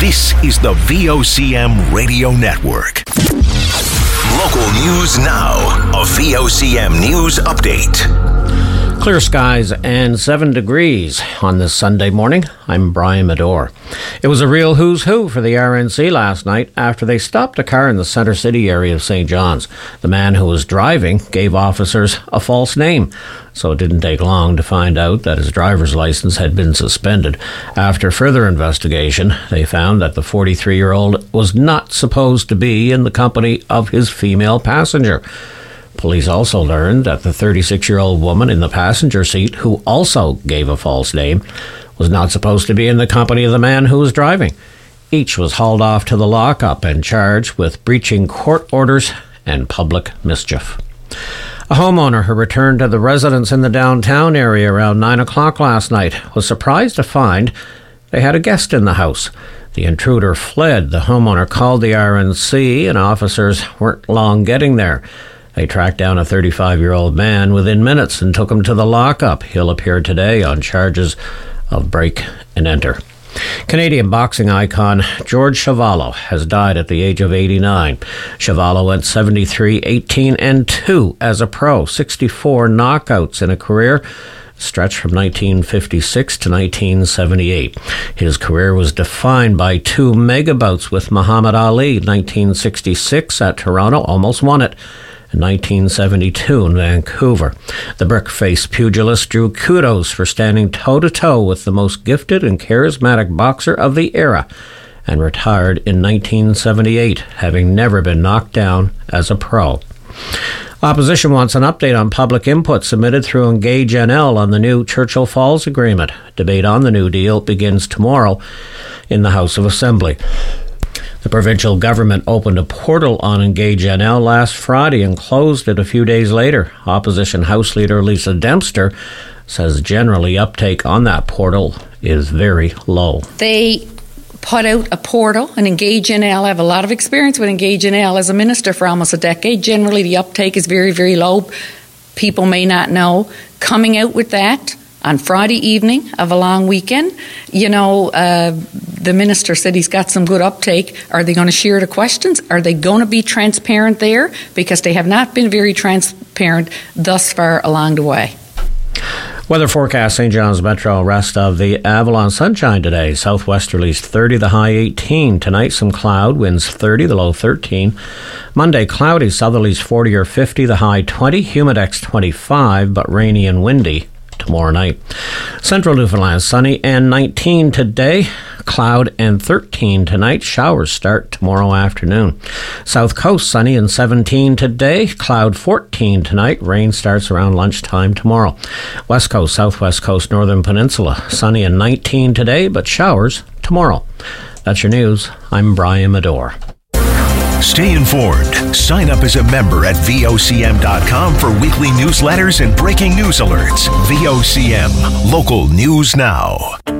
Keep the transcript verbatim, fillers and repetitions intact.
This is the V O C M Radio Network. Local news now. A V O C M News Update. Clear skies and seven degrees on this Sunday morning. I'm Brian Medore. It was a real who's who for the R N C last night after they stopped a car in the Centre City area of Saint John's. The man who was driving gave officers a false name, so it didn't take long to find out that his driver's license had been suspended. After further investigation, they found that the forty-three-year-old was not supposed to be in the company of his female passenger. Police also learned that the thirty-six-year-old woman in the passenger seat, who also gave a false name, was not supposed to be in the company of the man who was driving. Each was hauled off to the lockup and charged with breaching court orders and public mischief. A homeowner who returned to the residence in the downtown area around nine o'clock last night was surprised to find they had a guest in the house. The intruder fled. The homeowner called the R N C and officers weren't long getting there. They tracked down a thirty-five-year-old man within minutes and took him to the lockup. He'll appear today on charges of break and enter. Canadian boxing icon George Chuvalo has died at the age of eighty-nine. Chuvalo went seventy-three, eighteen, and two as a pro, sixty-four knockouts in a career stretched from nineteen fifty-six to nineteen seventy-eight. His career was defined by two mega bouts with Muhammad Ali, nineteen sixty-six at Toronto, almost won it. In nineteen seventy-two in Vancouver. The brick-faced pugilist drew kudos for standing toe-to-toe with the most gifted and charismatic boxer of the era and retired in nineteen seventy-eight, having never been knocked down as a pro. Opposition wants an update on public input submitted through Engage N L on the new Churchill Falls Agreement. Debate on the new deal begins tomorrow in the House of Assembly. The provincial government opened a portal on Engage N L last Friday and closed it a few days later. Opposition House Leader Lisa Dempster says generally uptake on that portal is very low. They put out a portal, and Engage N L. I have a lot of experience with Engage N L as a minister for almost a decade. Generally, the uptake is very, very low. People may not know. Coming out with that on Friday evening of a long weekend, you know, uh, the minister said he's got some good uptake. Are they going to share the questions? Are they going to be transparent there? Because they have not been very transparent thus far along the way. Weather forecast: Saint John's Metro, rest of the Avalon, sunshine today. Southwesterlies thirty, the high eighteen. Tonight some cloud, winds thirty, the low thirteen. Monday cloudy, southerlies forty or fifty, the high twenty. Humidex twenty-five, but rainy and windy tomorrow night. Central Newfoundland sunny and nineteen today. Cloud and thirteen tonight. Showers start tomorrow afternoon. South Coast sunny and seventeen today. Cloud fourteen tonight. Rain starts around lunchtime tomorrow. West Coast, Southwest Coast, Northern Peninsula sunny and nineteen today, but showers tomorrow. That's your news. I'm Brian Medore. Stay informed. Sign up as a member at V O C M dot com for weekly newsletters and breaking news alerts. V O C M, local news now.